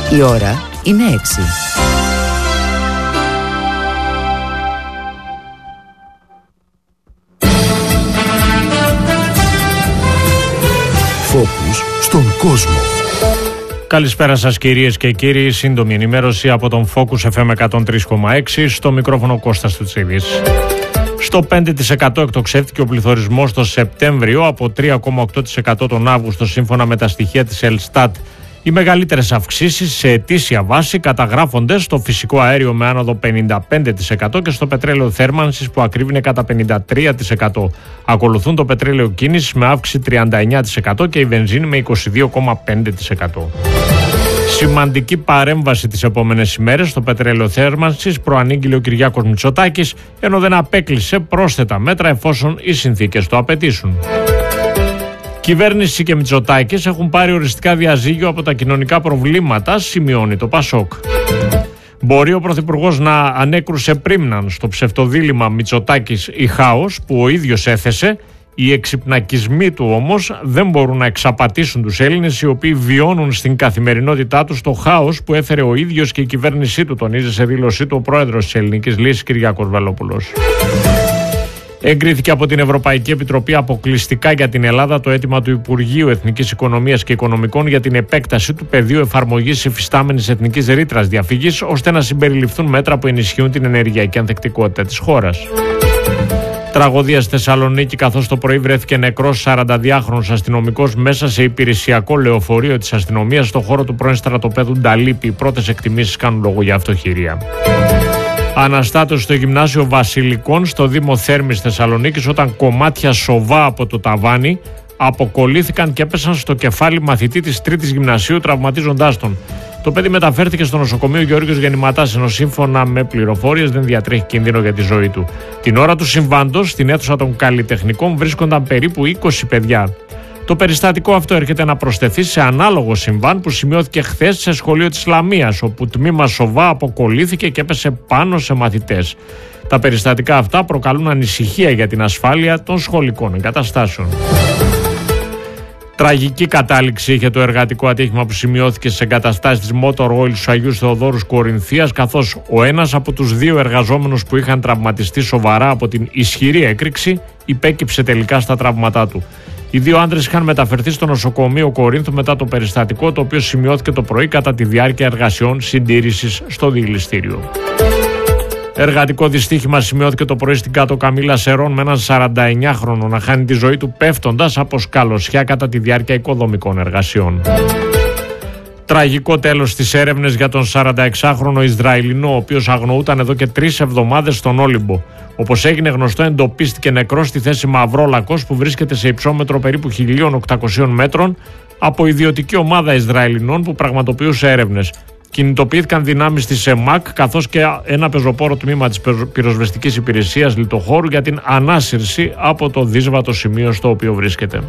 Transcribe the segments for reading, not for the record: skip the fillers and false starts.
Η ώρα είναι 6. Φόκους στον κόσμο. Καλησπέρα σας κυρίες και κύριοι, σύντομη ενημέρωση από τον Focus FM 103,6, στο μικρόφωνο Κώστας Τουτσίδης. Στο 5% εκτοξεύτηκε ο πληθωρισμός το Σεπτέμβριο από 3,8% τον Αύγουστο σύμφωνα με τα στοιχεία της Ελστάτ. Οι μεγαλύτερες αυξήσεις σε ετήσια βάση καταγράφονται στο φυσικό αέριο με άνοδο 55% και στο πετρέλαιο θέρμανσης που ακρίβεινε κατά 53%. Ακολουθούν το πετρέλαιο κίνησης με αύξηση 39% και η βενζίνη με 22,5%. Σημαντική παρέμβαση τις επόμενες ημέρες στο πετρέλαιο θέρμανσης προανήγγειλε ο Κυριάκος Μητσοτάκης, ενώ δεν απέκλεισε πρόσθετα μέτρα εφόσον οι συνθήκες το απαιτήσουν. Κυβέρνηση και Μητσοτάκης έχουν πάρει οριστικά διαζύγιο από τα κοινωνικά προβλήματα, σημειώνει το Πασόκ. Μπορεί ο Πρωθυπουργός να ανέκρουσε πρίμναν στο ψευτοδίλημμα Μητσοτάκης ή χάος που ο ίδιος έθεσε. Οι εξυπνακισμοί του όμως δεν μπορούν να εξαπατήσουν τους Έλληνες, οι οποίοι βιώνουν στην καθημερινότητά τους το χάος που έφερε ο ίδιος και η κυβέρνησή του, τονίζει σε δήλωσή του ο πρόεδρος της Ελληνικής Λύσης Κυριάκος Βελόπουλος. Εγκρίθηκε από την Ευρωπαϊκή Επιτροπή αποκλειστικά για την Ελλάδα το αίτημα του Υπουργείου Εθνικής Οικονομίας και Οικονομικών για την επέκταση του πεδίου εφαρμογής υφιστάμενης εθνικής ρήτρας διαφυγής, ώστε να συμπεριληφθούν μέτρα που ενισχύουν την ενεργειακή ανθεκτικότητα της χώρας. Τραγωδία στη Θεσσαλονίκη, καθώς το πρωί βρέθηκε νεκρός 42χρονος αστυνομικός μέσα σε υπηρεσιακό λεωφορείο της αστυνομίας στο χώρο του πρώην στρατοπέδου Νταλίπη. Οι πρώτες εκτιμήσεις κάνουν λόγο για αυτοχειρία. Αναστάτωση στο γυμνάσιο Βασιλικών στο Δήμο Θέρμης Θεσσαλονίκης, όταν κομμάτια σοβά από το ταβάνι αποκολλήθηκαν και έπεσαν στο κεφάλι μαθητή της 3ης γυμνασίου, τραυματίζοντάς τον. Το παιδί μεταφέρθηκε στο νοσοκομείο Γεώργιος Γεννηματάς, ενώ σύμφωνα με πληροφορίες δεν διατρέχει κίνδυνο για τη ζωή του. Την ώρα του συμβάντος, στην αίθουσα των καλλιτεχνικών βρίσκονταν περίπου 20 παιδιά. Το περιστατικό αυτό έρχεται να προσθεθεί σε ανάλογο συμβάν που σημειώθηκε χθες σε σχολείο της Λαμίας, όπου τμήμα σοβά αποκολλήθηκε και έπεσε πάνω σε μαθητές. Τα περιστατικά αυτά προκαλούν ανησυχία για την ασφάλεια των σχολικών εγκαταστάσεων. Τραγική κατάληξη είχε το εργατικό ατύχημα που σημειώθηκε στις εγκαταστάσεις της Motor Oil στους Αγίους Θεοδόρους Κορινθίας, καθώς ο ένας από τους δύο εργαζόμενους που είχαν τραυματιστεί σοβαρά από την ισχυρή έκρηξη υπέκυψε τελικά στα τραύματά του. Οι δύο άντρες είχαν μεταφερθεί στο νοσοκομείο Κορίνθου μετά το περιστατικό, το οποίο σημειώθηκε το πρωί κατά τη διάρκεια εργασιών συντήρησης στο διελιστήριο. Εργατικό δυστύχημα σημειώθηκε το πρωί στην Κάτω Καμήλα Σερών με έναν 49χρονο να χάνει τη ζωή του πέφτοντας από σκαλωσιά κατά τη διάρκεια οικοδομικών εργασιών. Τραγικό τέλος στις έρευνες για τον 46χρονο Ισραηλινό, ο οποίος αγνοούταν εδώ και 3 εβδομάδες στον Όλυμπο. Όπως έγινε γνωστό, εντοπίστηκε νεκρός στη θέση Μαυρόλακος, που βρίσκεται σε υψόμετρο περίπου 1.800 μέτρων, από ιδιωτική ομάδα Ισραηλινών που πραγματοποιούσε έρευνες. Κινητοποιήθηκαν δυνάμεις της ΕΜΑΚ, καθώς και ένα πεζοπόρο τμήμα της πυροσβεστικής υπηρεσίας λιτοχώρου για την ανάσυρση από το δύσβατο σημείο στο οποίο βρίσκεται.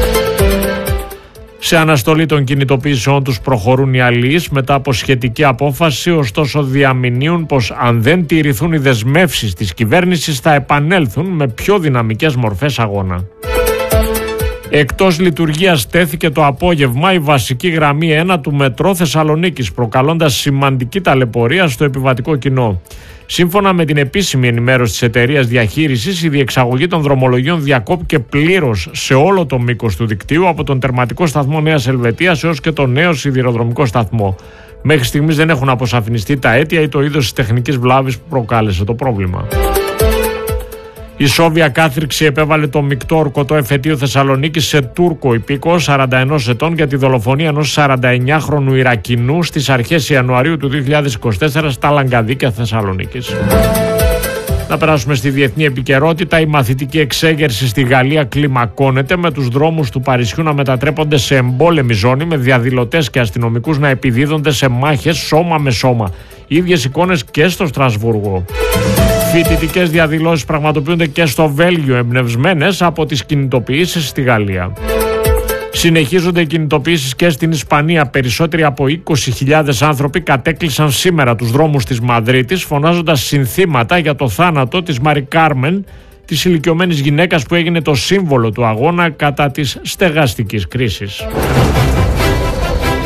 Σε αναστολή των κινητοποιήσεών τους προχωρούν οι αλληλείς μετά από σχετική απόφαση, ωστόσο διαμηνύουν πως αν δεν τηρηθούν οι δεσμεύσεις της κυβέρνησης θα επανέλθουν με πιο δυναμικές μορφές αγώνα. Εκτός λειτουργίας τέθηκε το απόγευμα η βασική γραμμή 1 του μετρό Θεσσαλονίκης, προκαλώντας σημαντική ταλαιπωρία στο επιβατικό κοινό. Σύμφωνα με την επίσημη ενημέρωση της εταιρείας διαχείρισης, η διεξαγωγή των δρομολογίων διακόπηκε πλήρως σε όλο το μήκος του δικτύου, από τον τερματικό σταθμό Νέας Ελβετίας έως και τον νέο σιδηροδρομικό σταθμό. Μέχρι στιγμής δεν έχουν αποσαφινιστεί τα αίτια ή το είδος της τεχνικής βλάβης που προκάλεσε το πρόβλημα. Η Σόβια κάθριξη επέβαλε το μεικτό ορκωτό εφετείο Θεσσαλονίκης σε Τούρκο υπήκο 41 ετών για τη δολοφονία ενός 49χρονου Ιρακινού στις αρχές Ιανουαρίου του 2024 στα Λαγκαδίκια Θεσσαλονίκης. Να περάσουμε στη διεθνή επικαιρότητα. Η μαθητική εξέγερση στη Γαλλία κλιμακώνεται, με τους δρόμους του Παρισιού να μετατρέπονται σε εμπόλεμη ζώνη, με διαδηλωτές και αστυνομικούς να επιδίδονται σε μάχες σώμα με σώμα. Ίδιες εικόνες και στο Στρασβούργο. Φοιτητικές διαδηλώσεις πραγματοποιούνται και στο Βέλγιο, εμπνευσμένες από τις κινητοποιήσεις στη Γαλλία. Συνεχίζονται οι κινητοποιήσεις και στην Ισπανία. Περισσότεροι από 20.000 άνθρωποι κατέκλυσαν σήμερα τους δρόμους της Μαδρίτης, φωνάζοντας συνθήματα για το θάνατο της Μαρι Κάρμεν, της ηλικιωμένης γυναίκας που έγινε το σύμβολο του αγώνα κατά της στεγαστικής κρίσης.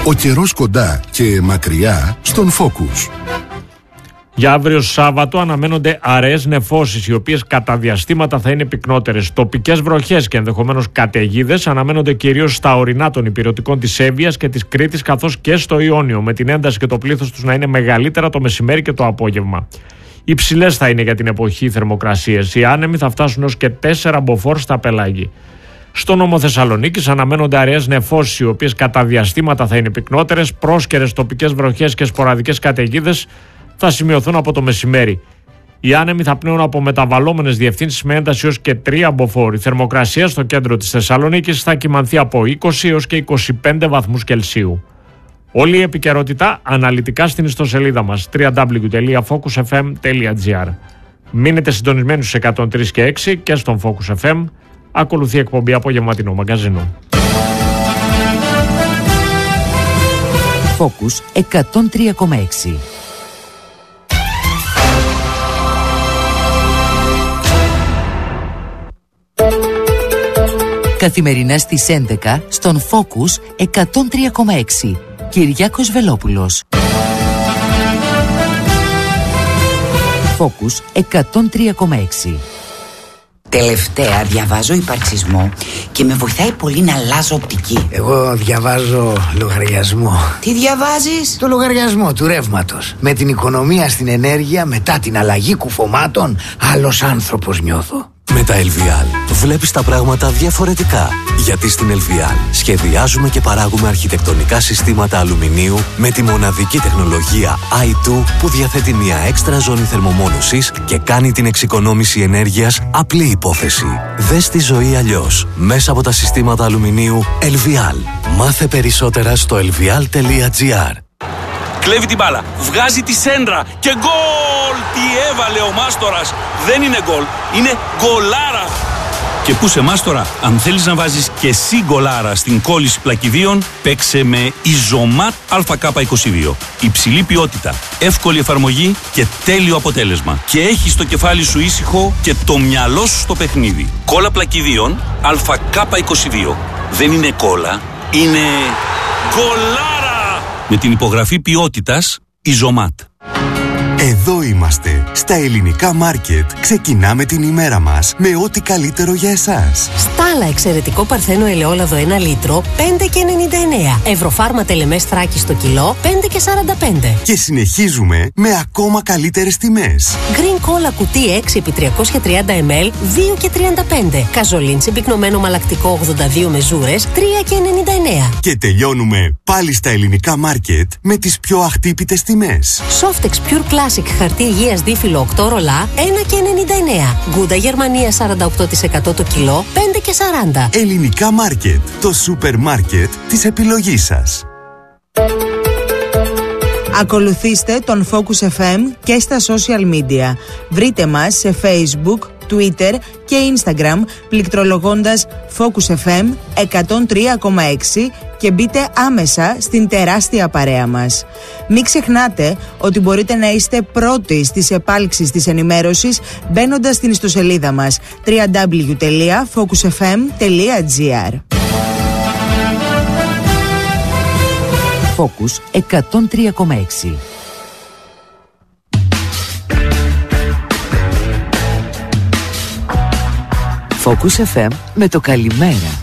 Ο καιρός κοντά και μακριά στον Focus. Για αύριο Σάββατο αναμένονται αραιές νεφώσεις, οι οποίες κατά διαστήματα θα είναι πυκνότερες. Τοπικές βροχές και ενδεχομένως καταιγίδες αναμένονται κυρίως στα ορεινά των ηπειρωτικών της Εύβοιας και της Κρήτης, καθώς και στο Ιόνιο, με την ένταση και το πλήθος τους να είναι μεγαλύτερα το μεσημέρι και το απόγευμα. Υψηλές θα είναι για την εποχή οι θερμοκρασίες. Οι άνεμοι θα φτάσουν έως και 4 μποφόρ στα πελάγη. Στο νόμο Θεσσαλονίκης αναμένονται αραιές νεφώσεις, οι οποίες κατά διαστήματα θα είναι πυκνότερες. Πρόσκαιρες τοπικές βροχές και σποραδικές καταιγίδες θα σημειωθούν από το μεσημέρι. Οι άνεμοι θα πνέουν από μεταβαλλόμενες διευθύνσεις με ένταση έως και 3 μποφόρ. Η θερμοκρασία στο κέντρο της Θεσσαλονίκης θα κυμανθεί από 20 έως και 25 βαθμούς Κελσίου. Όλη η επικαιρότητα αναλυτικά στην ιστοσελίδα μας www.focusfm.gr. Μείνετε συντονισμένοι στους 103 και 6 και στον Focus FM. Ακολουθεί εκπομπή Απογευματινό Μαγκαζίνο. Focus 103,6. Καθημερινά στις 11 στον Focus 103,6. Κυριάκος Βελόπουλος. Focus 103,6. Τελευταία διαβάζω υπαρξισμό και με βοηθάει πολύ να αλλάζω οπτική. Εγώ διαβάζω λογαριασμό. Τι διαβάζεις? Το λογαριασμό του ρεύματος. Με την οικονομία στην ενέργεια, μετά την αλλαγή κουφωμάτων, άλλος άνθρωπος νιώθω. Με τα LVL βλέπεις τα πράγματα διαφορετικά. Γιατί στην LVL σχεδιάζουμε και παράγουμε αρχιτεκτονικά συστήματα αλουμινίου με τη μοναδική τεχνολογία i2 που διαθέτει μια έξτρα ζώνη θερμομόνωσης και κάνει την εξοικονόμηση ενέργειας απλή υπόθεση. Δες τη ζωή αλλιώς μέσα από τα συστήματα αλουμινίου LVL. Μάθε περισσότερα στο lvl.gr. Κλέβει την μπάλα, βγάζει τη σέντρα και γκολ! Τι έβαλε ο Μάστορας! Δεν είναι γκολ, είναι γκολάρα! Και πού σε Μάστορα, αν θέλεις να βάζεις και εσύ γκολάρα στην κόλληση πλακιδίων, παίξε με Ιζωμάτ ΑΚ22. Υψηλή ποιότητα, εύκολη εφαρμογή και τέλειο αποτέλεσμα. Και έχεις το κεφάλι σου ήσυχο και το μυαλό σου στο παιχνίδι. Κόλλα πλακιδίων ΑΚ22. Δεν είναι κόλλα, είναι γκολάρα! Με την υπογραφή ποιότητας Ιζωμάτ. Εδώ είμαστε, στα ελληνικά μάρκετ. Ξεκινάμε την ημέρα μας με ό,τι καλύτερο για εσάς. Στάλα εξαιρετικό παρθένο ελαιόλαδο 1 λίτρο, 5,99. Ευρωφάρμα τελεμές Θράκη στο κιλό, 5,45. Και συνεχίζουμε με ακόμα καλύτερες τιμές. Green Cola κουτί 6x330 ml, 2,35. Καζολίντσι πυκνωμένο μαλακτικό 82 μεζούρες, 3,99. Και τελειώνουμε πάλι στα ελληνικά μάρκετ με τις πιο αχτύπητες τιμές. Softex Pure Classic χαρτί υγείας δίφυλλο 8 ρολά, 1,99. Γκούντα Γερμανία 48% το κιλό, 5,40. Ελληνικά μάρκετ, το σούπερ μάρκετ της επιλογής σας. Ακολουθήστε τον Focus FM και στα social media. Βρείτε μας σε Facebook, Twitter και Instagram πληκτρολογώντας Focus FM 103,6 και μπείτε άμεσα στην τεράστια παρέα μας. Μην ξεχνάτε ότι μπορείτε να είστε πρώτοι στις επάλξεις της ενημέρωσης μπαίνοντας στην ιστοσελίδα μας www.focusfm.gr. Focus 103,6. Focus FM με το καλημέρα.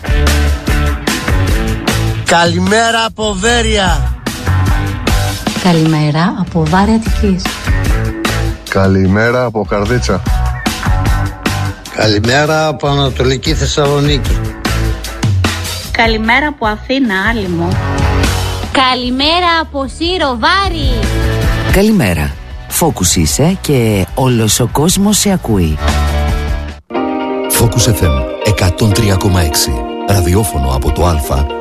Καλημέρα από Βέρεια. Καλημέρα από Βάρη Αττικής. Καλημέρα από Καρδίτσα. Καλημέρα από Ανατολική Θεσσαλονίκη. Καλημέρα από Αθήνα Άλυμο. Καλημέρα από Σύρο Βάρη. Καλημέρα. Focus είσαι και όλος ο κόσμος σε ακούει. Focus FM 103,6. Ραδιόφωνο από το Α